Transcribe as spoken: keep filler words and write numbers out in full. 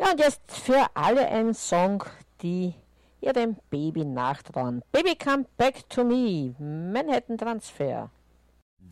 Ja, und jetzt für alle ein Song, die ihrem Baby nachtrauen. Baby Come Back to Me, Manhattan Transfer.